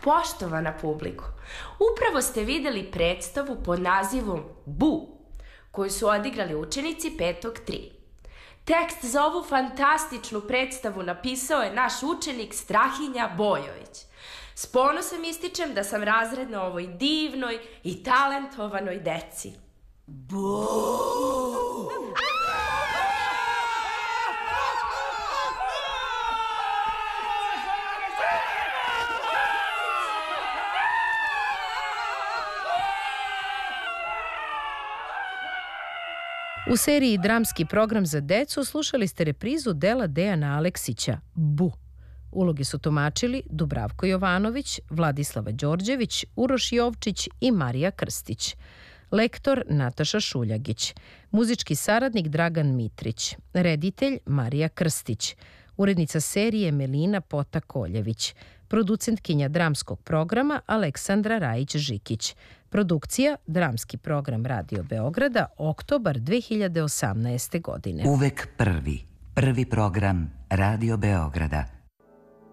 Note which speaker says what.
Speaker 1: Poštovana publiko, upravo ste videli predstavu pod nazivom Bu, koju su odigrali učenici 5.3. Tekst za ovu fantastičnu predstavu napisao je naš učenik Strahinja Bojović. S ponosom ističem da sam razredna ovoj divnoj i talentovanoj deci. Bu!
Speaker 2: U seriji Dramski program za decu slušali ste reprizu dela Dejana Aleksića Bu. Uloge su tumačili Dubravko Jovanović, Vladislava Đorđević, Uroš Jovčić i Marija Krstić. Lektor Nataša Šuljagić. Muzički saradnik Dragan Mitrić. Reditelj Marija Krstić. Urednica serije Melina Pota-Koljević. Producentkinja dramskog programa Aleksandra Rajić-Žikić. Produkcija Dramski program Radio Beograda, oktobar 2018. godine.
Speaker 3: Uvek prvi. Prvi program Radio Beograda.